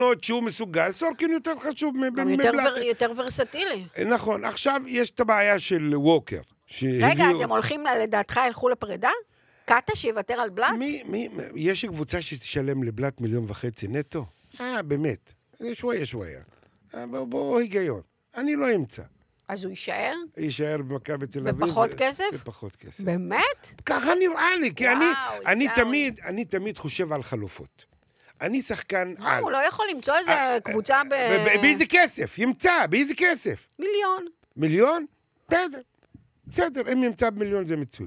שהוא מסוגל, סורקין יותר חשוב גם יותר ורסטילי. נכון, עכשיו יש את הבעיה של ווקר. רגע, אז הם הולכים, לדעתך, ילכו לפרידה? קאטה שיוותר על בלט? יש קבוצה שתשלם לבלט 1.5 מיליון נטו? באמת. שויה. בוא היגיון. אני לא אמצא. אז הוא יישאר? יישאר במכבי תל אביב. בפחות כסף? בפחות כסף. באמת? ככה נראה לי, כי אני תמיד חושב על חלופות. אני שחקן על. הוא לא יכול למצוא איזה קבוצה באיזה כסף? ימצא, באיזה כסף? 1,000,000. 1,000,000? בסדר, אם ימצא ב1,000,000 זה מצוין.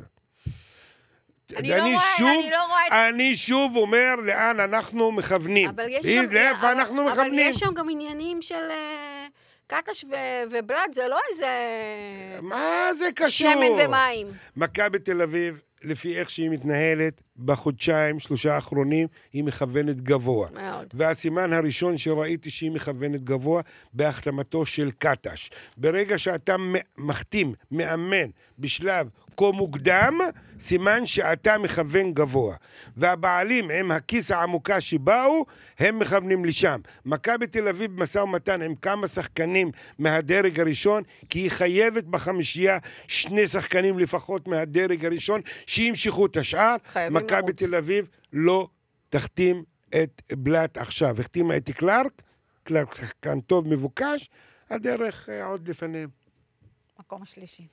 אני שוב אומר לאן אנחנו מכוונים. אבל יש שם גם עניינים של קטש ובלט, זה לא איזה... מה זה קשור? שמן ומים. מכבי תל אביב, לפי איך שהיא מתנהלת, בחודשיים, 3 האחרונים, היא מכוונת גבוה. מאוד. והסימן הראשון שראיתי שהיא מכוונת גבוה, בהחתמתו של קטש. ברגע שאתה מחתים, מאמן, בשלב כה מוקדם, סימן שאתה מכוון גבוה. והבעלים עם הכיס העמוקה שבאו, הם מכוונים לשם. מכבי תל אביב משא ומתן עם כמה שחקנים מהדרג הראשון, כי היא חייבת בחמישייה 2 שחקנים לפחות מהדרג הראשון, שימשכו את השאר. מכבי תל אביב לא תחתים את בלט עכשיו. החתימה את קלארק שחקן טוב מבוקש, הדרך עוד לפניהם. מקום השלישי.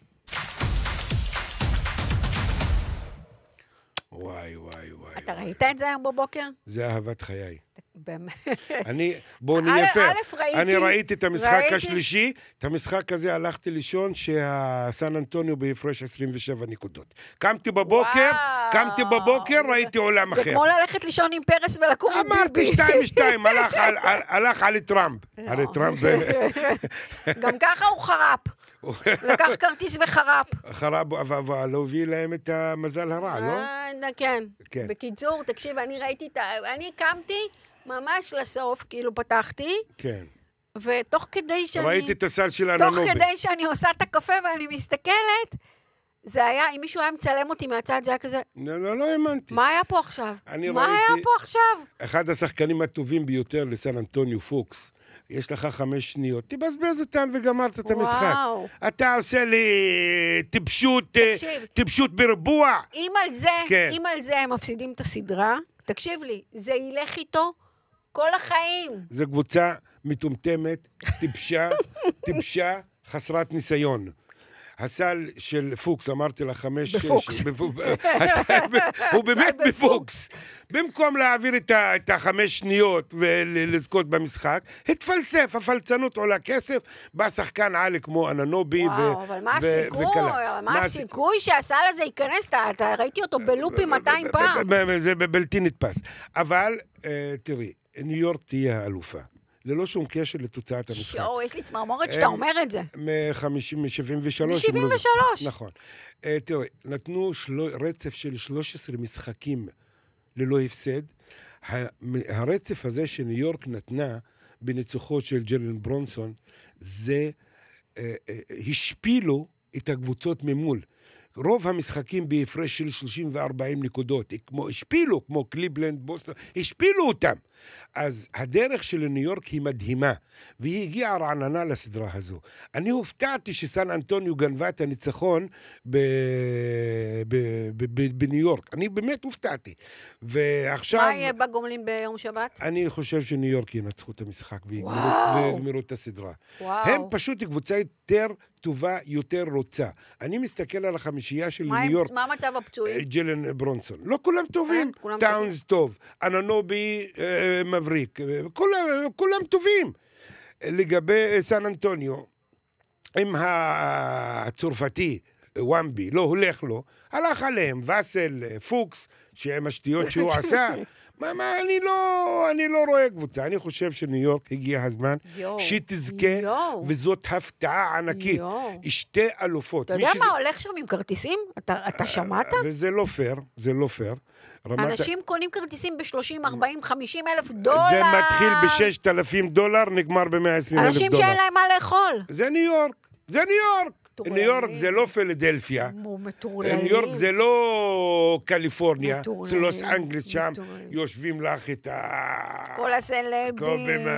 וואי. אתה ראית את זה היום בבוקר? זה אהבת חיי. באמת. בוא נהיה פייר. אני ראיתי את המשחק השלישי, את המשחק הזה הלכתי לישון שהסן אנטוניו בהפרש 27 נקודות. קמתי בבוקר, ראיתי עולם אחר. זה כמו ללכת לישון עם פרס ולקום עם ביבי. אמרתי 2-2, הלך על טראמפ. הרי טראמפ... גם ככה הוא חרפ. לקח כרטיס וחרפ. חרפ, אבל לא הביא להם את המזל הרע, לא? כן. בקיצור, תקשיב, אני קמתי ממש לסוף, כאילו פתחתי. כן. ותוך כדי שאני... ראיתי את הסל של הננובי. תוך כדי שאני עושה את הקפה ואני מסתכלת, זה היה, אם מישהו היה מצלם אותי מהצד, זה היה כזה... לא האמנתי. מה היה פה עכשיו? אחד השחקנים הטובים ביותר לסן אנטוניו פוקס. יש לך 5 שניות, תבזבז אותם וגמרת את המשחק. אתה עושה לי טיפשות ברבוע. אם על זה הם מפסידים את הסדרה, תקשיב לי, זה ילך איתו כל החיים. זו קבוצה מטומטמת, טיפשה, חסרת ניסיון. הסל של פוקס, אמרתי לה 5-6. בפוקס. הוא באמת בפוקס. במקום להעביר את 5 שניות ולזכות במשחק, התפלסף, הפלצנות עולה כסף, בא שחקן עלי כמו אננובי וואו, אבל מה הסיכוי שהסל הזה ייכנס? אתה ראיתי אותו בלופי 200 פעם. זה בלתי נתפס. אבל, תראי, ניו יורק תהיה האלופה. ללא שום קשר לתוצאת המשחק. יש לי צמרמורת שאתה אומר את זה. מ-73. מ-73. נכון. תראי, נתנו רצף של 13 משחקים ללא הפסד. הרצף הזה שניו יורק נתנה בניצוחו של ג'לן ברונסון, זה השפילו את הקבוצות ממול. רוב המשחקים בהפרש של 34 נקודות, השפילו, כמו קליבלנד, בוסטון, השפילו אותם. אז הדרך של ניו יורק היא מדהימה, והיא הגיעה רעננה לסדרה הזו. אני הופתעתי שסן אנטוניו גנבה את הניצחון בניו יורק. אני באמת הופתעתי. ועכשיו... מה יהיה בגומלין ביום שבת? אני חושב שניו יורק ינצחו את המשחק ויגמרו את הסדרה. הם פשוט קבוצה יותר טובה, יותר רוצה. אני מסתכל על החמישייה של ניו יורק. מה מצב הפצועים? ג'לן ברונסון. לא כולם טובים. טאונס טוב. אננובי מבריק. כולם טובים. לגבי סן אנטוניו, עם הצורפתי, וואמבי, לא הולך לו, הלך עליהם, וסל, פוקס, שעם השטויות שהוא עשה. אני לא רואה קבוצה. אני חושב שניו יורק הגיע הזמן שתזכה, וזאת הפתעה ענקית. 2 אלופות. אתה יודע מה הולך שם עם כרטיסים? אתה שמעת? וזה לא פייר, זה לא פייר. אנשים קונים כרטיסים ב-30, 40, 50 אלף דולר. זה מתחיל ב$6,000, נגמר ב$120,000. אנשים שאין להם מה לאכול. זה ניו יורק. ניו יורק זה לא פילדלפיה. ניו יורק זה לא קליפורניה. זה לוס אנגלס שם. יושבים לך את כל הסלבים.